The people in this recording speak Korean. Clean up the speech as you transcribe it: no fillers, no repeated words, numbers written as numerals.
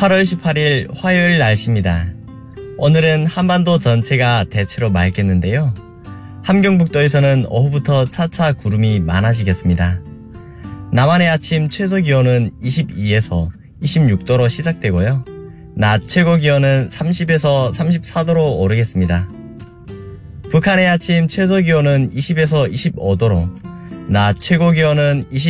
8월 18일 화요일 날씨입니다. 오늘은 한반도 전체가 대체로 맑겠는데요. 함경북도에서는 오후부터 차차 구름이 많아지겠습니다. 남한의 아침 최저기온은 22에서 26도로 시작되고요. 낮 최고기온은 30에서 34도로 오르겠습니다. 북한의 아침 최저기온은 20에서 25도로, 낮 최고기온은